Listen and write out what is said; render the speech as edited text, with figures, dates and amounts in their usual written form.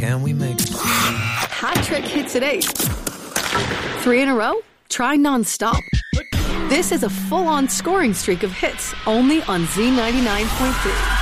Can we make Hat trick hits at 8. 3 in a row? Try non-stop. This is a full-on scoring streak of hits only on Z99.3.